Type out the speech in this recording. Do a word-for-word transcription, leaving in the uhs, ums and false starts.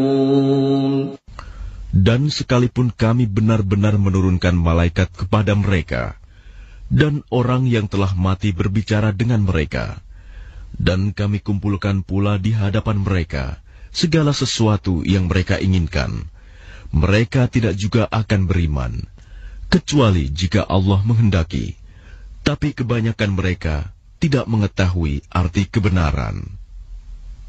Dan sekalipun kami benar-benar menurunkan malaikat kepada mereka, dan orang yang telah mati berbicara dengan mereka, dan kami kumpulkan pula di hadapan mereka segala sesuatu yang mereka inginkan, mereka tidak juga akan beriman, kecuali jika Allah menghendaki. Tapi kebanyakan mereka tidak mengetahui arti kebenaran.